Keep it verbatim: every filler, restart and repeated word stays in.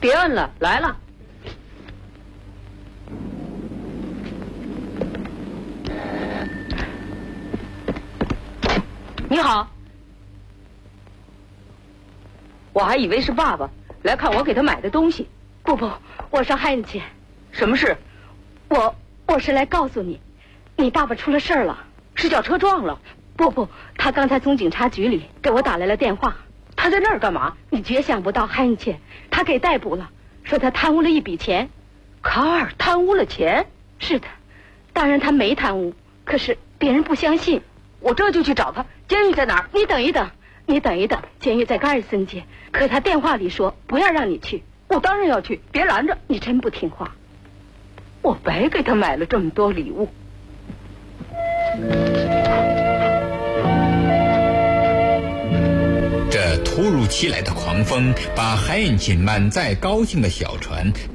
别摁了，来了。你好，我还以为是爸爸来看我给他买的东西。 不不，我是汉姐。 什么事？ 我我是来告诉你，你爸爸出了事儿了。 是叫车撞了？ 不不，他刚才从警察局里给我打来了电话。 他在那儿干嘛？ 你绝想不到，汉姐，他给逮捕了，说他贪污了一笔钱。 卡尔贪污了钱？ 是的，当然他没贪污，可是别人不相信。 我这就去找他。监狱在哪儿？ 你等一等，你等一等，监狱在戈尔森街。可他电话里说不要让你去。 我当然要去，别拦着。 你真不听话， 我白给他买了这么多礼物。 这突如其来的狂风把海因钦满载高兴的小船